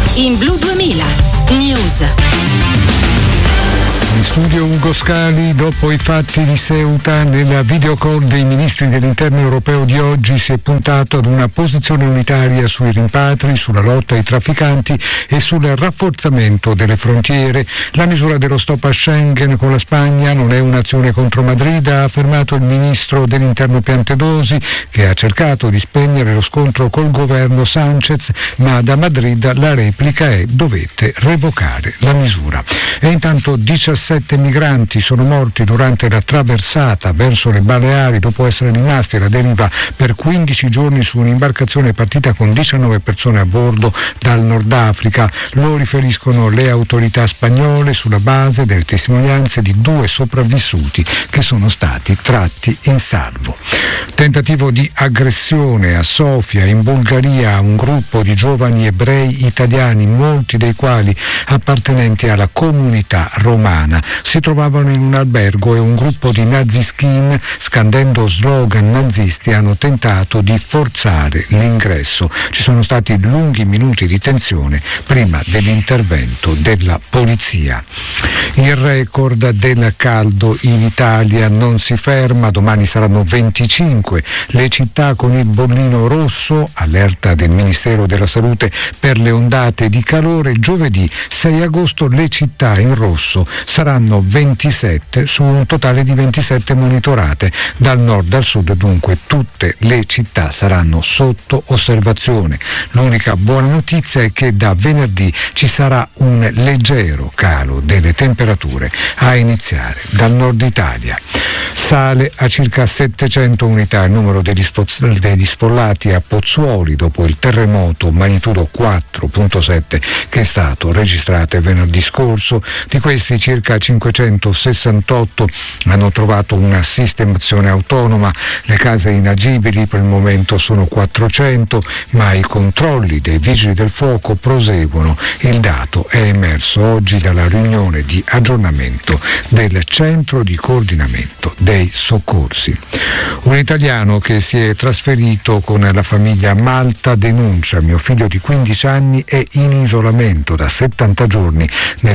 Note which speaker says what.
Speaker 1: in Blu 2000 News.
Speaker 2: In studio Ugo Scali. Dopo i fatti di Ceuta, nella videocall dei ministri dell'interno europeo di oggi si è puntato ad una posizione unitaria sui rimpatri, sulla lotta ai trafficanti e sul rafforzamento delle frontiere. La misura dello stop a Schengen con la Spagna non è un'azione contro Madrid, ha affermato il ministro dell'interno Piantedosi, che ha cercato di spegnere lo scontro col governo Sanchez, ma da Madrid la replica è: dovete revocare la misura. E intanto 17 migranti sono morti durante la traversata verso le Baleari dopo essere rimasti alla deriva per 15 giorni su un'imbarcazione partita con 19 persone a bordo dal Nord Africa. Lo riferiscono le autorità spagnole sulla base delle testimonianze di 2 sopravvissuti che sono stati tratti in salvo. Tentativo di aggressione a Sofia, in Bulgaria, a un gruppo di giovani ebrei italiani, molti dei quali appartenenti alla comunità romana. Si trovavano in un albergo e un gruppo di naziskin, scandendo slogan nazisti, hanno tentato di forzare l'ingresso. Ci sono stati lunghi minuti di tensione prima dell'intervento della polizia. Il record del caldo in Italia non si ferma, domani saranno 25 le città con il bollino rosso, allerta del Ministero della Salute per le ondate di calore. Giovedì 6 agosto le città in rosso saranno 27 su un totale di 27 monitorate. Dal nord al sud dunque tutte le città saranno sotto osservazione. L'unica buona notizia è che da venerdì ci sarà un leggero calo delle temperature a iniziare dal nord Italia. Sale a circa 700 unità il numero degli sfollati a Pozzuoli dopo il terremoto magnitudo 4.7 che è stato registrato venerdì scorso. Di questi circa 568 hanno trovato una sistemazione autonoma. Le case inagibili per il momento sono 400, ma i controlli dei vigili del fuoco proseguono. Il dato è emerso oggi dalla riunione di aggiornamento del centro di coordinamento dei soccorsi. Un italiano che si è trasferito con la famiglia a Malta denuncia: mio figlio di 15 anni è in isolamento da 70 giorni